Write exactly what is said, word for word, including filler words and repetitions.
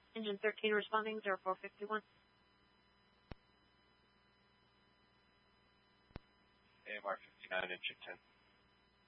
Engine thirteen responding, zero four fifty-one. A M R fifty-nine, engine ten.